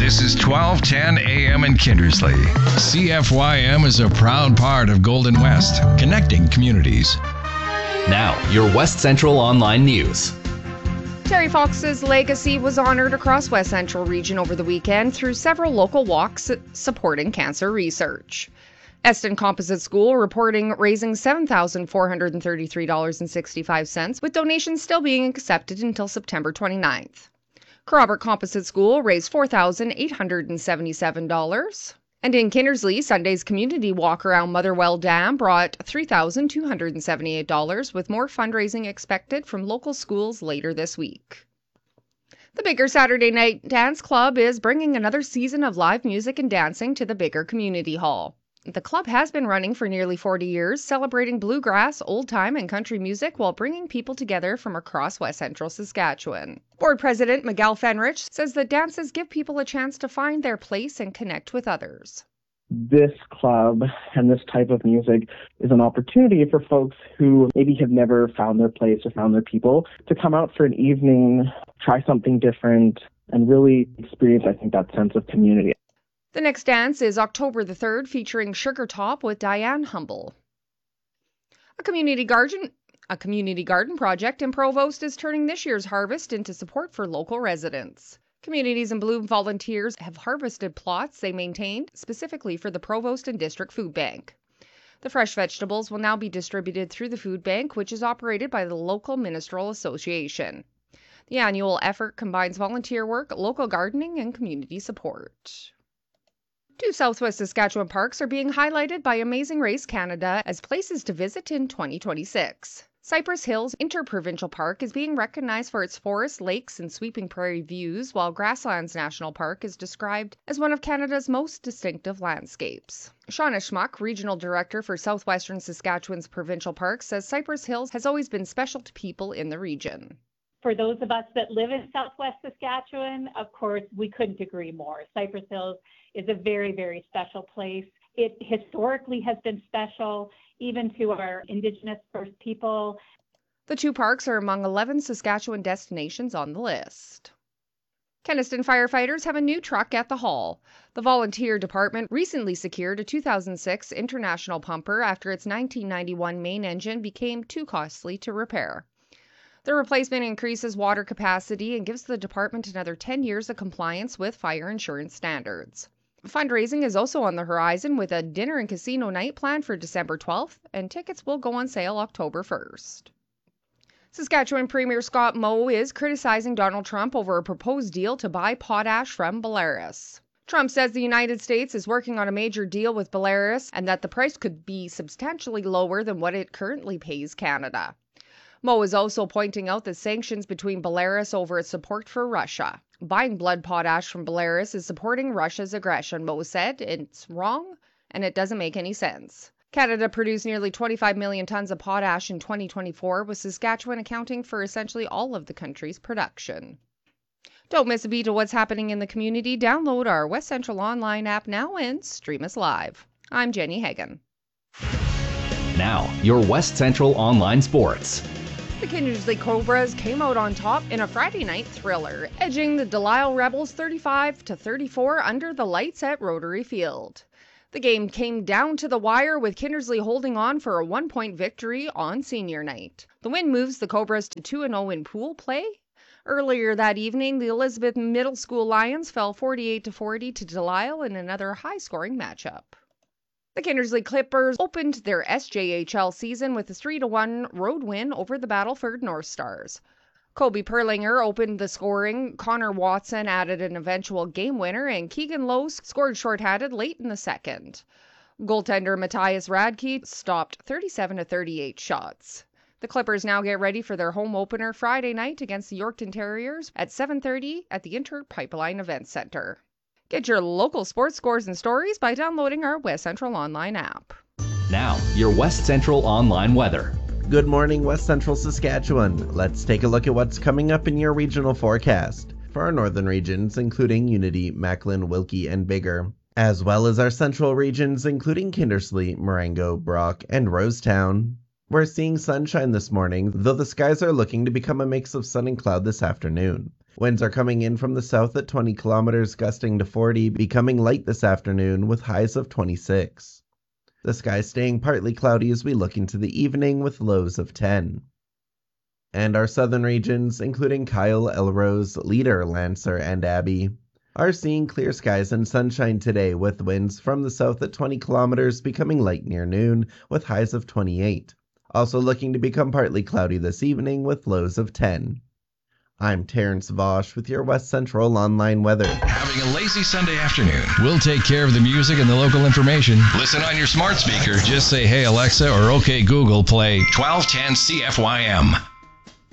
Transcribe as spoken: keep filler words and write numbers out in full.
This is twelve ten A M in Kindersley. C F Y M is a proud part of Golden West, connecting communities. Now, your West Central Online News. Terry Fox's legacy was honored across West Central region over the weekend through several local walks supporting cancer research. Eston Composite School reporting raising seven thousand four hundred thirty-three dollars and sixty-five cents, with donations still being accepted until September twenty-ninth. Kerrobert Composite School raised four thousand eight hundred seventy-seven dollars. And in Kindersley, Sunday's community walk around Motherwell Dam brought three thousand two hundred seventy-eight dollars, with more fundraising expected from local schools later this week. The Bigger Saturday Night Dance Club is bringing another season of live music and dancing to the Bigger Community Hall. The club has been running for nearly forty years, celebrating bluegrass, old-time, and country music while bringing people together from across West Central Saskatchewan. Board President Miguel Fenrich says that dances give people a chance to find their place and connect with others. This club and this type of music is an opportunity for folks who maybe have never found their place or found their people to come out for an evening, try something different, and really experience, I think, that sense of community. The next dance is October the third, featuring Sugar Top with Diane Humble. A community garden, a community garden project in Provost is turning this year's harvest into support for local residents. Communities in Bloom volunteers have harvested plots they maintained specifically for the Provost and District Food Bank. The fresh vegetables will now be distributed through the food bank, which is operated by the local Ministerial Association. The annual effort combines volunteer work, local gardening, and community support. Two Southwest Saskatchewan parks are being highlighted by Amazing Race Canada as places to visit in twenty twenty-six. Cypress Hills Interprovincial Park is being recognized for its forests, lakes, and sweeping prairie views, while Grasslands National Park is described as one of Canada's most distinctive landscapes. Shauna Schmuck, Regional Director for Southwestern Saskatchewan's Provincial Parks, says Cypress Hills has always been special to people in the region. For those of us that live in Southwest Saskatchewan, of course, we couldn't agree more. Cypress Hills is a very, very special place. It historically has been special, even to our Indigenous First People. The two parks are among eleven Saskatchewan destinations on the list. Kenaston firefighters have a new truck at the hall. The volunteer department recently secured a two thousand six International pumper after its nineteen ninety-one main engine became too costly to repair. The replacement increases water capacity and gives the department another ten years of compliance with fire insurance standards. Fundraising is also on the horizon with a dinner and casino night planned for December twelfth, and tickets will go on sale October first. Saskatchewan Premier Scott Moe is criticizing Donald Trump over a proposed deal to buy potash from Belarus. Trump says the United States is working on a major deal with Belarus and that the price could be substantially lower than what it currently pays Canada. Moe is also pointing out the sanctions between Belarus over its support for Russia. Buying blood potash from Belarus is supporting Russia's aggression, Moe said. It's wrong, and it doesn't make any sense. Canada produced nearly twenty-five million tons of potash in twenty twenty-four, with Saskatchewan accounting for essentially all of the country's production. Don't miss a beat of what's happening in the community. Download our West Central Online app now and stream us live. I'm Jenny Hagan. Now, your West Central Online Sports. The Kindersley Cobras came out on top in a Friday night thriller, edging the Delisle Rebels thirty-five to thirty-four under the lights at Rotary Field. The game came down to the wire, with Kindersley holding on for a one-point victory on senior night. The win moves the Cobras to two and oh in pool play. Earlier that evening, the Elizabeth Middle School Lions fell forty-eight to forty to Delisle in another high-scoring matchup. The Kindersley Clippers opened their S J H L season with a three to one road win over the Battleford North Stars. Kobe Perlinger opened the scoring, Connor Watson added an eventual game winner, and Keegan Lowe scored shorthanded late in the second. Goaltender Matthias Radke stopped thirty-seven to thirty-eight shots. The Clippers now get ready for their home opener Friday night against the Yorkton Terriers at seven thirty at the Inter Pipeline Event Center. Get your local sports scores and stories by downloading our West Central Online app. Now, your West Central Online weather. Good morning, West Central Saskatchewan. Let's take a look at what's coming up in your regional forecast for our northern regions, including Unity, Macklin, Wilkie, and Bigger, as well as our central regions, including Kindersley, Marengo, Brock, and Rosetown. We're seeing sunshine this morning, though the skies are looking to become a mix of sun and cloud this afternoon. Winds are coming in from the south at twenty kilometers, gusting to forty, becoming light this afternoon with highs of twenty-six. The sky staying partly cloudy as we look into the evening with lows of ten. And our southern regions, including Kyle, Elrose, Leader, Lancer, and Abbey, are seeing clear skies and sunshine today with winds from the south at twenty kilometers, becoming light near noon with highs of twenty-eight. Also looking to become partly cloudy this evening with lows of ten. I'm Terrence Vosch with your West Central Online weather. Having a lazy Sunday afternoon? We'll take care of the music and the local information. Listen on your smart speaker. Just say, hey Alexa, or okay Google, play twelve ten C F Y M.